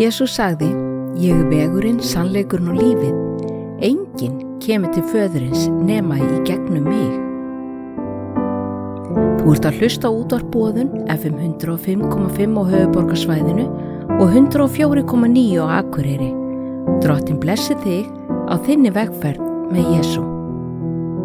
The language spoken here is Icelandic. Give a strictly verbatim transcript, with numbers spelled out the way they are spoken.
Jesús sagði: Ég er vegurinn, sannleikurinn og lífið. Enginn kemur til föðurins nema í gegnum mig. Þú ert að hlusta á útvarpsboðun F M hundrað og fimm komma fimm á höfuðborgarsvæðinu og hundrað og fjögur komma níu á Akureyri. Drottinn blessi þig á þinni vegferð með Jesú.